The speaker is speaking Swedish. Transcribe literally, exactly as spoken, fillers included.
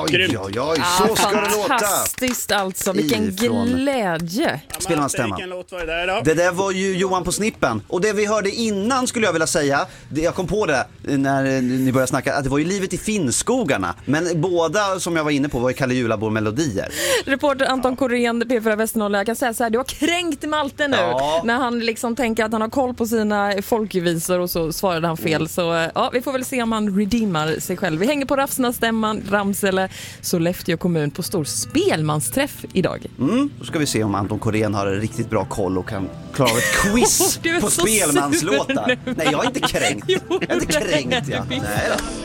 Oj, oj, oj, så ska det låta. Fantastiskt alltså, vilken Ifrån. glädje. Spelmansstämma. Vilken låt var det där då? Det där var ju Johan på snippen. Och det vi hörde innan skulle jag vilja säga, det- jag kom på det när ni började snacka, att det var ju Livet i Finnskogarna. Men båda som jag var inne på var ju Kalle Julabor-melodier. Reporter Anton Korén, P fyra Västernorrland. Jag kan säga så här, du har kränkt Malte nu. Ja. När han liksom tänker att han har koll på sina folkvisor och så svarade han fel. Så ja, vi får väl se om han redeemar sig själv. Vi hänger på Rafsnastämman, Ramsele, Sollefteå kommun på stor spelmansträff idag. Mm, då ska vi se om Anton Korén har riktigt bra koll och kan klara av ett quiz Du är på så spelmanslåtar. sur nu. Nej, jag är inte kränkt. Jo, Jag är inte det är kränkt, ja. du visst. Nej då.